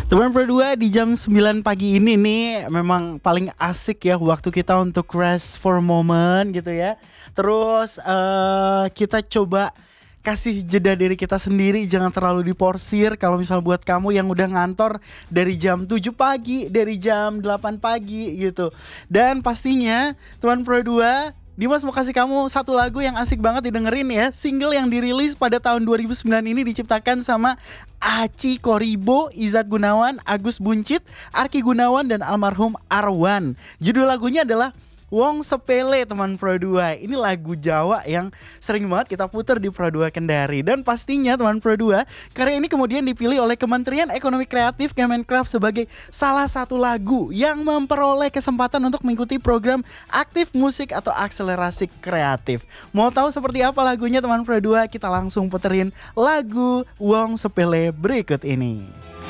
Teman berdua di jam 9 pagi ini nih memang paling asik ya waktu kita untuk rest for a moment gitu ya. Terus kita coba kasih jeda diri kita sendiri, jangan terlalu diporsir. Kalau misal buat kamu yang udah ngantor dari jam 7 pagi, dari jam 8 pagi gitu. Dan pastinya teman Pro 2, Dimas mau kasih kamu satu lagu yang asik banget didengerin ya. Single yang dirilis pada tahun 2009 ini diciptakan sama Aci Koribo, Izat Gunawan, Agus Buncit, Arki Gunawan, dan almarhum Arwan. Judul lagunya adalah Wong Sepele, teman Pro 2. Ini lagu Jawa yang sering banget kita putar di Pro 2 Kendari. Dan pastinya teman Pro 2, karya ini kemudian dipilih oleh Kementerian Ekonomi Kreatif Kemenkraf sebagai salah satu lagu yang memperoleh kesempatan untuk mengikuti program Aktif Musik atau Akselerasi Kreatif. Mau tahu seperti apa lagunya teman Pro 2? Kita langsung puterin lagu Wong Sepele berikut ini.